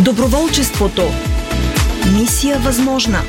Доброволчеството. Мисия възможна.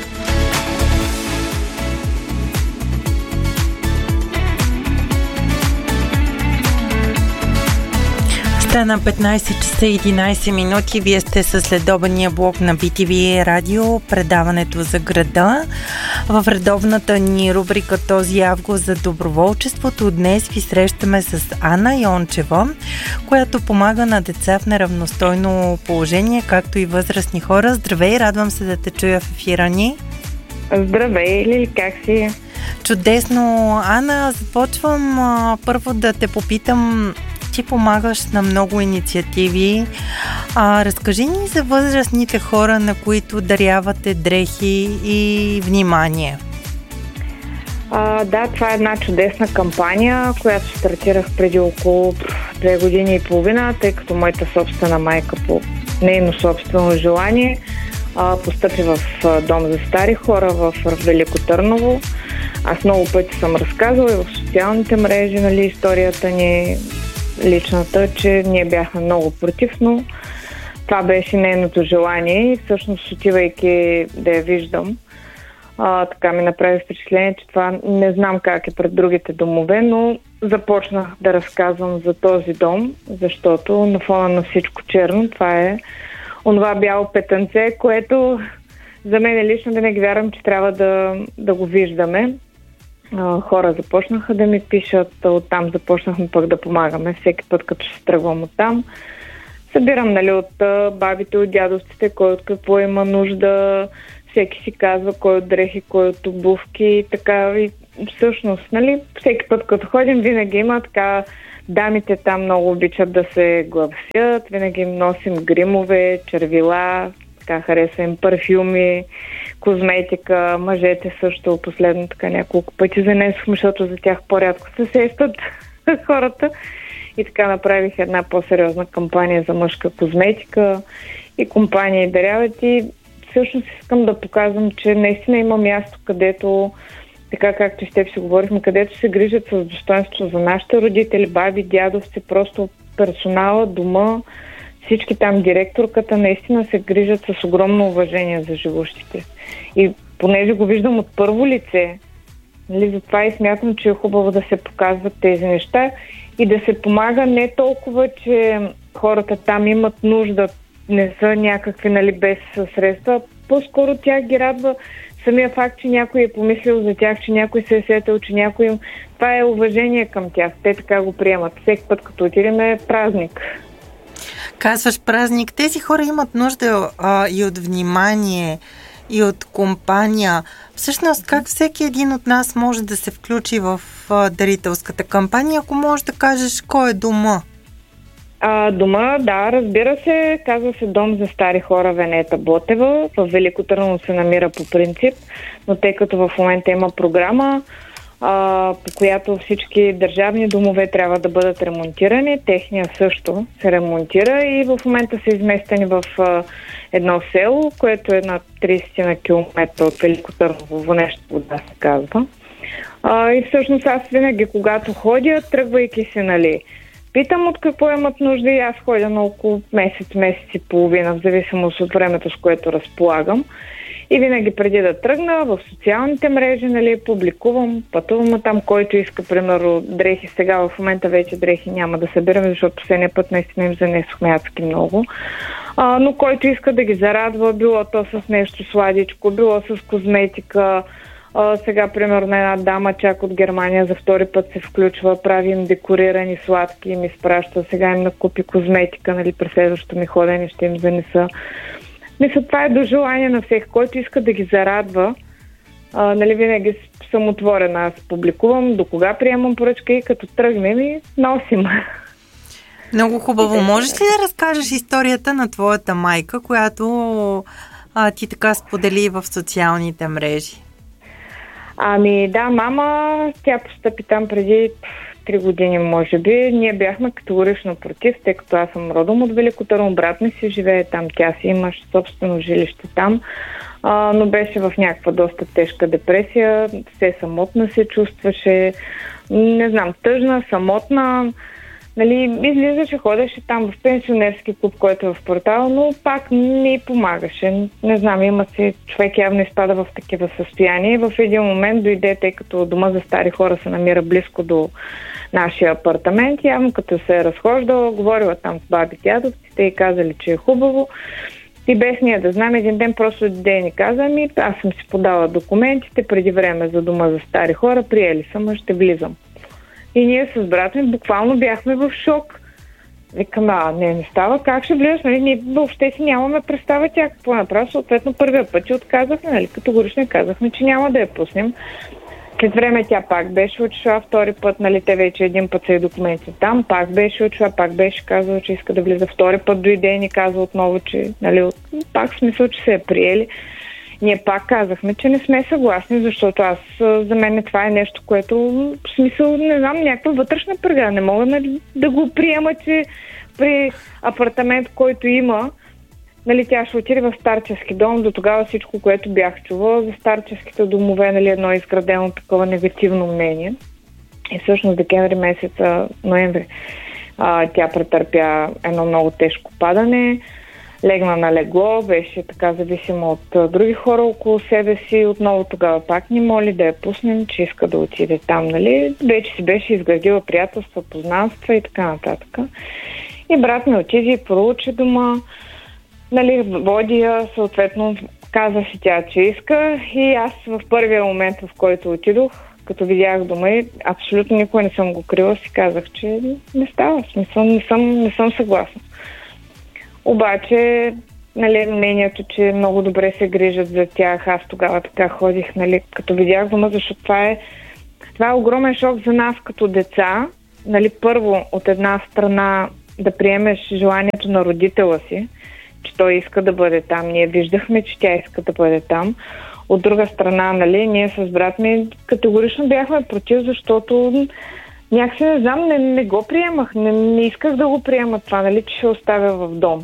Стана 15 часа 11 минути. Вие сте със следобедния блок на BTV радио, предаването за града. В редовната ни рубрика този август за доброволчеството днес ви срещаме с Ана Йончева, която помага на деца в неравностойно положение, както и възрастни хора. Здравей, радвам се да те чуя в ефира ни. Здравей, Лили, как си? Чудесно. Ана, започвам първо да те попитам. Ти помагаш на много инициативи. Разкажи ни за възрастните хора, на които дарявате дрехи и внимание. Да, това е една чудесна кампания, която стартирах преди около 2 години и половина, тъй като моята собствена майка по нейно собствено желание постъпи в дом за стари хора в Велико Търново. Аз много пъти съм разказвала и в социалните мрежи, историята ни личната, че ние бяхме много против, но това беше нейното желание и всъщност отивайки да я виждам, така ми направи впечатление, че това не знам как е пред другите домове, но започнах да разказвам за този дом, защото на фона на всичко черно, това е онова бяло петънце, което за мен лично винаги вярвам, че трябва да го виждаме. Хора започнаха да ми пишат, оттам започнахме пък да помагаме всеки път, като се тръгвам оттам. Събирам от бабите, от дядовците, кой от какво има нужда, всеки си казва кой от дрехи, кой от обувки и така. И всъщност, всеки път, като ходим, винаги има така. Дамите там много обичат да се главсят, винаги им носим гримове, червила, така харесва им парфюми, козметика, мъжете също, последно така няколко пъти занесохме, защото за тях по-рядко се сещат хората. И така направих една по-сериозна кампания за мъжка козметика и компании даряват. И всъщност искам да показвам, че наистина има място, където, така както и с теб си говорихме, където се грижат с достоинство за нашите родители, баби, дядовци, просто персонала, дома, всички там, директорката, наистина се грижат с огромно уважение за живущите. И понеже го виждам от първо лице, затова и смятам, че е хубаво да се показват тези неща и да се помага не толкова, че хората там имат нужда, не са някакви без средства, по-скоро тях ги радва самия факт, че някой е помислил за тях, че някой се е сетил, че някой им... Това е уважение към тях. Те така го приемат. Всеки път, като отидем, е празник. Казваш празник. Тези хора имат нужда и от внимание, и от компания. Всъщност, как всеки един от нас може да се включи в дарителската кампания, ако можеш да кажеш кой е дома? Дома, да, разбира се, казва се Дом за стари хора Венета Ботева. В Велико Търново се намира по принцип, но тъй като в момента има програма, по която всички държавни домове трябва да бъдат ремонтирани. Техния също се ремонтира и в момента са изместени в едно село, което е на 30 на километра от Велико Търново, нещо вода се казва. И всъщност аз винаги, когато ходя, тръгвайки се, питам от какво имат нужда и аз ходя на около месец и половина, в зависимост от времето, с което разполагам. И винаги преди да тръгна в социалните мрежи, публикувам, пътувам там, който иска, примерно, дрехи. Сега в момента вече дрехи няма да събираме, защото последния път наистина им занесохме адски много. Но който иска да ги зарадва, било то с нещо сладичко, било с козметика. Сега, примерно, една дама чак от Германия за втори път се включва, прави им декорирани сладки и ми изпраща. Сега им накупи козметика, при следващото ми ходене ще им занеса. Мисля, това е до желание на всеки, който иска да ги зарадва. Винаги съм отворена. Аз публикувам до кога приемам поръчка и като тръгнем и носим. Много хубаво. Можеш ли да разкажеш историята на твоята майка, която ти така сподели в социалните мрежи? Да, мама, тя постъпи там преди 3 години, може би. Ние бяхме категорично против, тъй като аз съм родом от Велико Търново, брат ми си живее там, тя си имаше собствено жилище там, но беше в някаква доста тежка депресия, все самотна се чувстваше, не знам, тъжна, самотна, Нали, излизаше, ходеше там в пенсионерски клуб, който е в портал, но пак не й помагаше. Не знам, има си, човек явно изпада в такива състояния. В един момент дойде, тъй като дома за стари хора се намира близко до нашия апартамент, явно като се е разхождала, говорила там с баби дядовците и казали, че е хубаво. И без ние да знам, един ден просто дойде и ни каза, аз съм си подала документите преди време за дома за стари хора, приели съм, ще влизам. И ние с брат ми буквално бяхме в шок. Викам, не става, как ще влизаш? Нали? Ние въобще си нямаме представа тя какво направи. Съответно, първия път отказахме, нали? Категорично казахме, че няма да я пуснем. След време тя пак беше отшла, втори път, нали, те вече един път са и документи там, пак беше отшла, пак беше казала, че иска да влиза. Втори път дойде и ни казва отново, че, нали, пак в смисъл, че се е приели. Ние пак казахме, че не сме съгласни, защото за мен това е нещо, което в смисъл, не знам, някаква вътрешна преграда. Не мога, нали, да го приема, че при апартамент, който има, нали, тя ще отиде в старчески дом. До тогава всичко, което бях чувала за старческите домове, нали, едно изградено такова негативно мнение. И всъщност декември месеца, ноември, тя претърпя едно много тежко падане. Легна на легло, беше така зависима от други хора около себе си. Отново тогава пак ни моли да я пуснем, че иска да отиде там, нали. Вече си беше изградила приятелства, познанства и така нататък. И брат ми отиде и проучи дома, нали, води я, съответно каза си тя, че иска, и аз в първия момент, в който отидох, като видях дома и абсолютно никой не съм го крила, си казах, че не става, смисъл, не съм съгласна. Обаче, нали, мнението, че много добре се грижат за тях, аз тогава така ходих, нали, като видях дома, защото това е огромен шок за нас като деца. Нали, първо, от една страна да приемеш желанието на родителя си, че той иска да бъде там. Ние виждахме, че тя иска да бъде там. От друга страна, нали, ние с брат ми категорично бяхме против, защото някакси не знам, не го приемах. Не исках да го приема това, нали, че ще оставя в дом.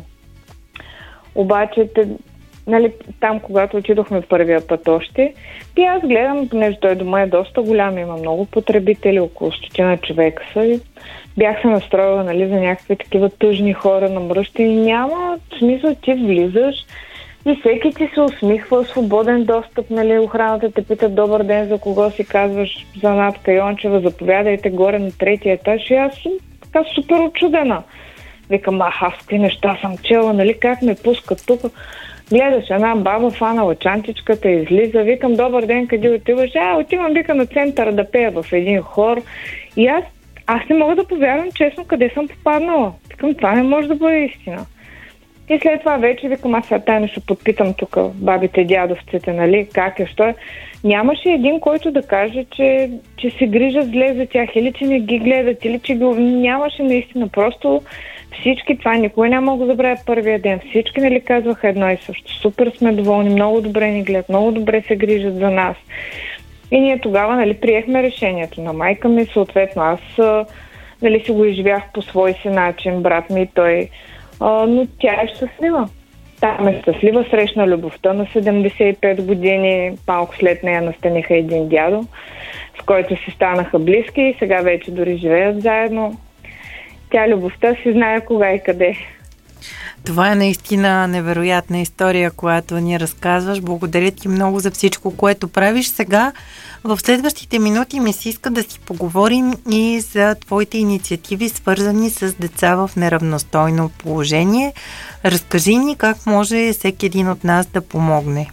Обаче, нали, там, когато отидохме първия път още, и аз гледам, понеже той дома е доста голям, има много потребители, около 100 човека са, и бях се настроила, нали, за някакви такива тъжни хора намръщи, и няма смисъл, ти влизаш и всеки ти се усмихва, свободен достъп, нали, охраната те пита добър ден, за кого си казваш, за Натка Йончева, заповядайте горе на 3-ти етаж, и аз съм така супер очудена. Викам, аз какви неща съм чела, нали, как ме пускат тук. Гледаш една баба, фанала чантичката, излиза, викам, добър ден, къде отиваш? Отивам, вика, на центъра да пея в един хор. И аз не мога да повярвам честно къде съм попаднала. Викам, това не може да бъде истина. И след това вече, викам, аз сега тайно ще подпитам тук бабите, дядовците, нали, как е, що е. Нямаше един, който да каже, че се грижат зле за тях, или че не ги гледат, или че нямаше наистина. Просто всички, това никой няма го забравя първия ден. Всички, нали, казваха едно и също. Супер сме доволни, много добре ни гледат, много добре се грижат за нас. И ние тогава, нали, приехме решението на майка ми, съответно аз, нали, си го изживях по свой си начин, брат ми и той, но тя е щастлива. Там е щастлива, срещна любовта на 75 години, малко след нея настаниха един дядо, с който си станаха близки и сега вече дори живеят заедно. Тя любовта си знае кога и къде. Това е наистина невероятна история, която ни разказваш. Благодаря ти много за всичко, което правиш. Сега, в следващите минути ми се иска да си поговорим и за твоите инициативи, свързани с деца в неравностойно положение. Разкажи ни как може всеки един от нас да помогне.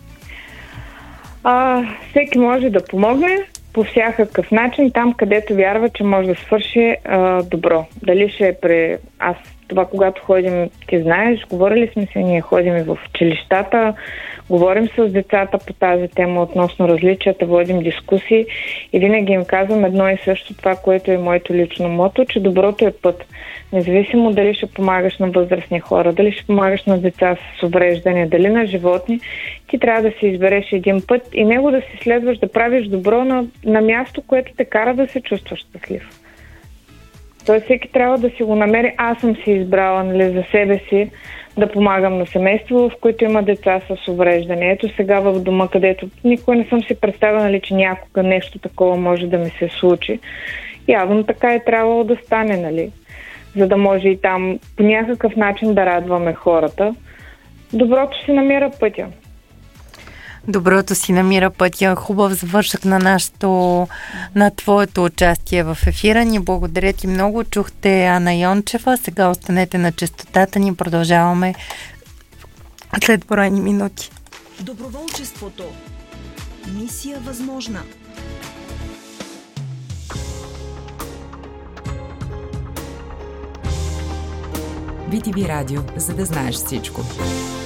Всеки може да помогне по всякакъв начин, там където вярва, че може да свърши добро. Дали ще е аз това, когато ходим, ти знаеш, говорили сме се, ние ходим и в училищата, говорим с децата по тази тема относно различията, водим дискусии и винаги им казвам едно и също това, което е моето лично мото, че доброто е път. Независимо дали ще помагаш на възрастни хора, дали ще помагаш на деца с увреждания, дали на животни, ти трябва да си избереш един път и него да си следваш, да правиш добро на място, което те кара да се чувстваш щастлив. Той всеки трябва да си го намери. Аз съм си избрала, нали, за себе си да помагам на семейство, в които има деца с увреждане. Ето сега в дома, където никой не съм си представила, нали, че някога нещо такова може да ми се случи. Явно така е трябвало да стане, нали. за да може и там по някакъв начин да радваме хората. Доброто си намира пътя. Доброто си намира пътя. Хубав завършък на твоето участие в ефира. Ни благодаря ти много. Чухте Ана Йончева. Сега останете на честотата ни. Продължаваме след броени минути. Доброволчеството. Мисия възможна. BTV Радио, за да знаеш всичко.